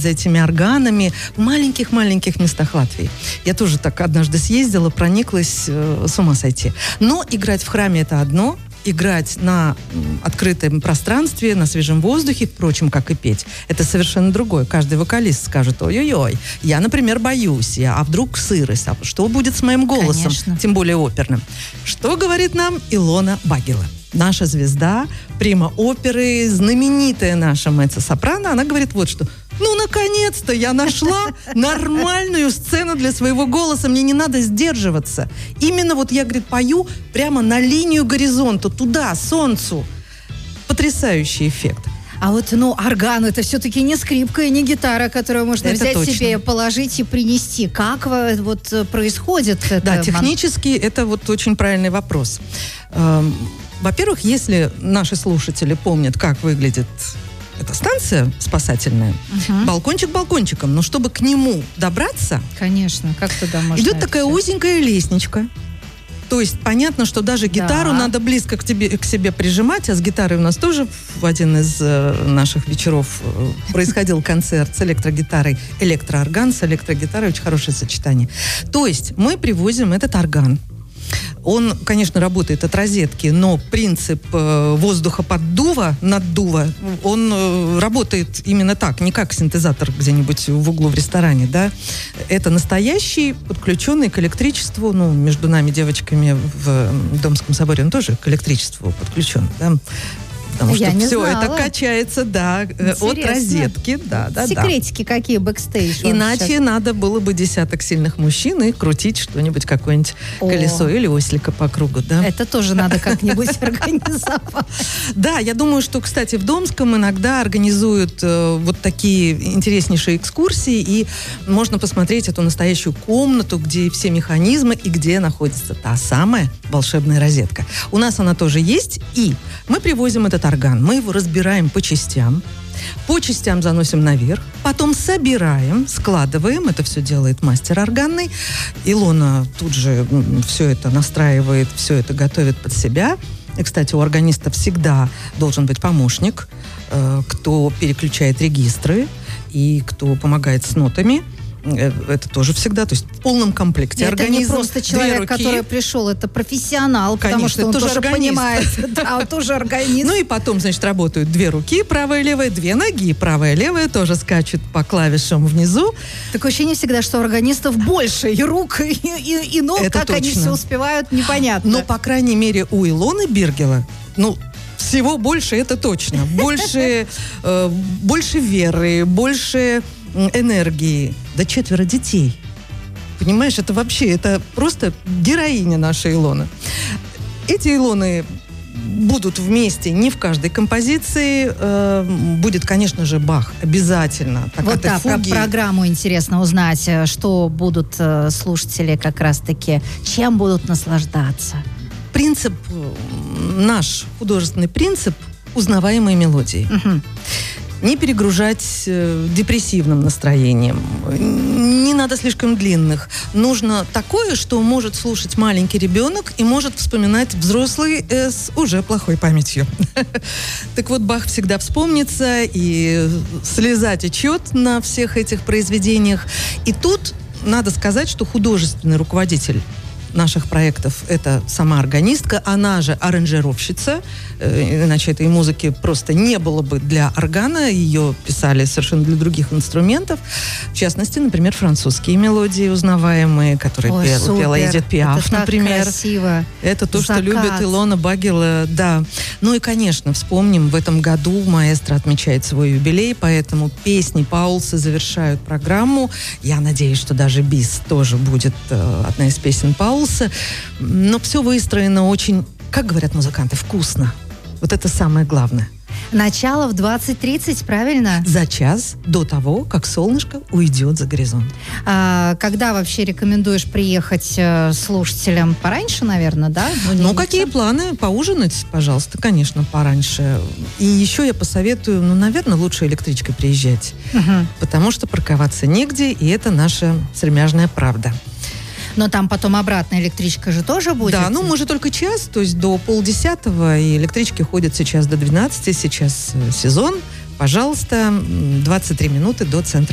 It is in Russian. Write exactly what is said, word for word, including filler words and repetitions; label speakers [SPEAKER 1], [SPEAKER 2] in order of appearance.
[SPEAKER 1] за этими органами в маленьких-маленьких местах Латвии. Я тоже так однажды съездила, прониклась, э, с ума сойти. Но играть в храме – это одно, играть на открытом пространстве, на свежем воздухе, впрочем, как и петь, это совершенно другое. Каждый вокалист скажет: ой-ой-ой, я, например, боюсь, я, а вдруг сырость, а что будет с моим голосом,
[SPEAKER 2] Конечно.
[SPEAKER 1] Тем более оперным. Что говорит нам Илона Багила? Наша звезда, прима оперы, знаменитая наша меццо-сопрано, она говорит вот что: ну, наконец-то я нашла нормальную сцену для своего голоса, мне не надо сдерживаться. Именно вот я, говорит, пою прямо на линию горизонта, туда, солнцу. Потрясающий эффект.
[SPEAKER 2] А вот, ну, орган — это все-таки не скрипка и не гитара, которую можно
[SPEAKER 1] Это
[SPEAKER 2] взять
[SPEAKER 1] точно.
[SPEAKER 2] себе, положить и принести. Как вот происходит это?
[SPEAKER 1] Да, технически это вот очень правильный вопрос. Эм, во-первых, если наши слушатели помнят, как выглядит эта станция спасательная,
[SPEAKER 2] Угу.
[SPEAKER 1] балкончик балкончиком, но чтобы к нему добраться,
[SPEAKER 2] Конечно, как туда можно...
[SPEAKER 1] идет
[SPEAKER 2] это
[SPEAKER 1] такая
[SPEAKER 2] всё?
[SPEAKER 1] узенькая лестничка. То есть понятно, что даже гитару
[SPEAKER 2] Да.
[SPEAKER 1] надо близко к, тебе, к себе прижимать, а с гитарой у нас тоже в один из э, наших вечеров э, происходил концерт с электрогитарой, электроорган с электрогитарой, очень хорошее сочетание. То есть мы привозим этот орган. Он, конечно, работает от розетки, но принцип э, воздухоподдува, наддува, он э, работает именно так, не как синтезатор где-нибудь в углу в ресторане, да. Это настоящий, подключенный к электричеству, ну, между нами, девочками в Домском соборе, он тоже к электричеству подключен, да. Потому
[SPEAKER 2] Я
[SPEAKER 1] что
[SPEAKER 2] не
[SPEAKER 1] все
[SPEAKER 2] знала.
[SPEAKER 1] это качается, да, э, от
[SPEAKER 2] Интересно.
[SPEAKER 1] розетки, да, да, да.
[SPEAKER 2] Секретики какие бэкстейдж? вам
[SPEAKER 1] Иначе
[SPEAKER 2] сейчас?
[SPEAKER 1] надо было бы десяток сильных мужчин и крутить что-нибудь, какое-нибудь
[SPEAKER 2] О.
[SPEAKER 1] колесо или ослика по кругу, да?
[SPEAKER 2] Это тоже надо как-нибудь организовать.
[SPEAKER 1] Да, я думаю, что, кстати, в Домском иногда организуют э, вот такие интереснейшие экскурсии, и можно посмотреть эту настоящую комнату, где все механизмы и где находится та самая волшебная розетка. У нас она тоже есть, и мы привозим этот орган, мы его разбираем по частям, по частям заносим наверх, потом собираем, складываем, это все делает мастер органный. Илона тут же все это настраивает, все это готовит под себя. И, кстати, у органиста всегда должен быть помощник, э, кто переключает регистры и кто помогает с нотами. Э, Это тоже всегда, то есть в полном комплекте.
[SPEAKER 2] Это не
[SPEAKER 1] Организм,
[SPEAKER 2] просто
[SPEAKER 1] две
[SPEAKER 2] человек,
[SPEAKER 1] руки.
[SPEAKER 2] который пришел, это профессионал, потому
[SPEAKER 1] Конечно,
[SPEAKER 2] что он
[SPEAKER 1] это
[SPEAKER 2] тоже,
[SPEAKER 1] тоже органист.
[SPEAKER 2] понимает. Да, он тоже органист.
[SPEAKER 1] Ну и потом, значит, работают две руки, правая и левая, две ноги, правая и левая, тоже скачут по клавишам внизу.
[SPEAKER 2] Такое ощущение всегда, что у органистов больше и рук, и, и, и ног,
[SPEAKER 1] Это
[SPEAKER 2] как они
[SPEAKER 1] точно.
[SPEAKER 2] все успевают, непонятно.
[SPEAKER 1] Но, по крайней мере, у Илоны Биргела, ну, всего больше, это точно. Больше, э, больше веры, больше м, энергии. Да четверо детей. Понимаешь, это вообще, это просто героиня наша Илона. Эти Илоны будут вместе не в каждой композиции. Э, будет, конечно же, Бах. Обязательно.
[SPEAKER 2] Вот да, про
[SPEAKER 1] фуги.
[SPEAKER 2] программу интересно узнать, э, что будут э, слушатели как раз-таки, чем будут наслаждаться.
[SPEAKER 1] Принцип, э, наш художественный принцип — узнаваемые мелодии.
[SPEAKER 2] Мгм.
[SPEAKER 1] Не перегружать э, депрессивным настроением. Не надо слишком длинных. Нужно такое, что может слушать маленький ребенок и может вспоминать взрослый э, с уже плохой памятью. Так вот, Бах всегда вспомнится, и слеза течет на всех этих произведениях. И тут надо сказать, что художественный руководитель наших проектов — это сама органистка, она же аранжировщица, э, иначе этой музыки просто не было бы для органа, ее писали совершенно для других инструментов, в частности, например, французские мелодии узнаваемые, которые
[SPEAKER 2] Ой,
[SPEAKER 1] пела,
[SPEAKER 2] супер.
[SPEAKER 1] пела Эдит Пиаф,
[SPEAKER 2] Это так
[SPEAKER 1] например.
[SPEAKER 2] красиво.
[SPEAKER 1] Это то, что
[SPEAKER 2] Закат.
[SPEAKER 1] любит Илона Багила, да. Ну и, конечно, вспомним, в этом году маэстро отмечает свой юбилей, поэтому песни Паулса завершают программу. Я надеюсь, что даже «Бис» тоже будет э, одна из песен Паулса. Но все выстроено очень, как говорят музыканты, вкусно. Вот это самое главное.
[SPEAKER 2] Начало в двадцать тридцать, правильно?
[SPEAKER 1] За час до того, как солнышко уйдет за горизонт.
[SPEAKER 2] А, когда вообще рекомендуешь приехать э, слушателям? Пораньше, наверное, да?
[SPEAKER 1] Ну,
[SPEAKER 2] не
[SPEAKER 1] какие
[SPEAKER 2] вечером?
[SPEAKER 1] планы? Поужинать, пожалуйста, конечно, пораньше. И еще я посоветую, ну, наверное, лучше электричкой приезжать.
[SPEAKER 2] Мгм.
[SPEAKER 1] Потому что парковаться негде, и это наша сремяжная правда.
[SPEAKER 2] Но там потом обратно электричка же тоже будет?
[SPEAKER 1] Да, ну, мы же только час, то есть до полдесятого, и электрички ходят сейчас до двенадцати, сейчас э, сезон. Пожалуйста, м, двадцать три минуты до центра